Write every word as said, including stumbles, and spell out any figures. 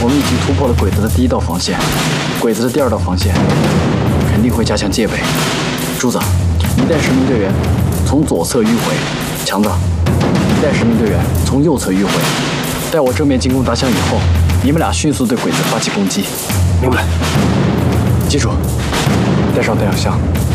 我们已经突破了鬼子的第一道防线，鬼子的第二道防线肯定会加强戒备。柱子，你带十名队员从左侧迂回；强子，你带十名队员从右侧迂回。待我正面进攻打响以后，你们俩迅速对鬼子发起攻击。 明白。 记住，带上弹药箱。